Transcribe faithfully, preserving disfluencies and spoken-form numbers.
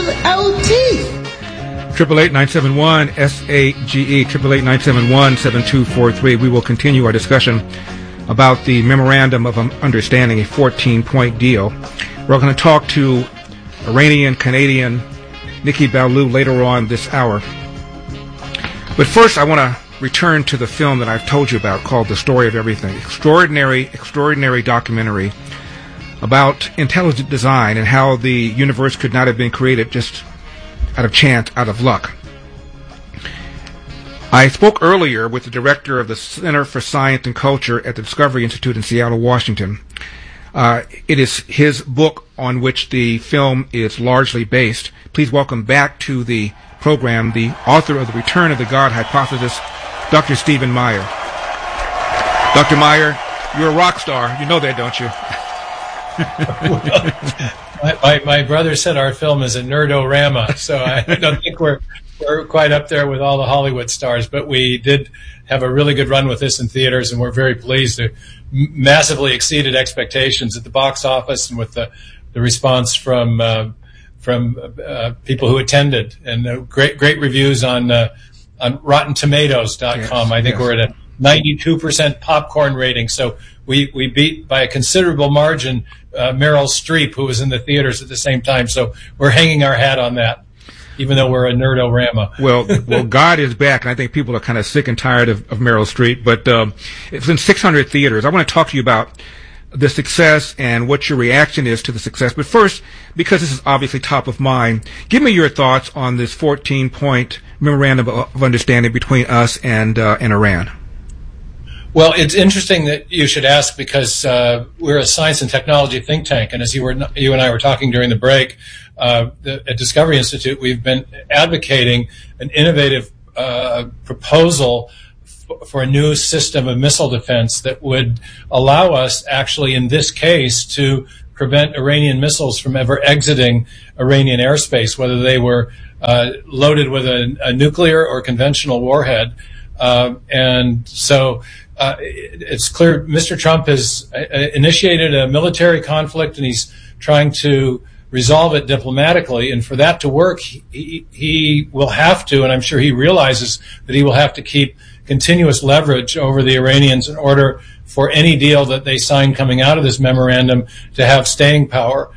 L T. Triple eight nine seven one S A G E. Triple eight nine seven one seven two four three. We will continue our discussion about the Memorandum of Understanding, a fourteen-point deal. We're going to talk to Iranian Canadian Nikki Ballou later on this hour. But first, I want to return to the film that I've told you about called The Story of Everything. Extraordinary, extraordinary documentary about intelligent design and how the universe could not have been created just out of chance, out of luck. I spoke earlier with the director of the Center for Science and Culture at the Discovery Institute in Seattle, Washington. Uh, it is his book on which the film is largely based. Please welcome back to the program the author of The Return of the God Hypothesis, Doctor Stephen Meyer. Doctor Meyer, you're a rock star. You know that, don't you? Well, my, my, my brother said our film is a nerdorama, so I don't think we're we're quite up there with all the Hollywood stars, but we did have a really good run with this in theaters, and we're very pleased. It massively exceeded expectations at the box office and with the, the response from uh, from uh, people who attended, and uh, great great reviews on uh, on Rotten Tomatoes dot com. Yes, I think yes. We're at a ninety-two percent popcorn rating, so we, we beat by a considerable margin uh, Meryl Streep, who was in the theaters at the same time. So we're hanging our hat on that, even though we're a nerdorama. Well, well, God is back, and I think people are kind of sick and tired of, of Meryl Streep. But um, it's in six hundred theaters. I want to talk to you about the success and what your reaction is to the success. But first, because this is obviously top of mind, give me your thoughts on this fourteen-point memorandum of understanding between us and uh, and Iran. Well, it's interesting that you should ask because uh, we're a science and technology think tank, and as you were, you and I were talking during the break, uh, the, at Discovery Institute, we've been advocating an innovative uh, proposal f- for a new system of missile defense that would allow us, actually, in this case, to prevent Iranian missiles from ever exiting Iranian airspace, whether they were uh, loaded with a, a nuclear or conventional warhead. Uh, and so uh, it's clear Mister Trump has uh, initiated a military conflict, and he's trying to resolve it diplomatically. And for that to work, he, he will have to, and I'm sure he realizes that he will have to keep continuous leverage over the Iranians in order for any deal that they sign coming out of this memorandum to have staying power.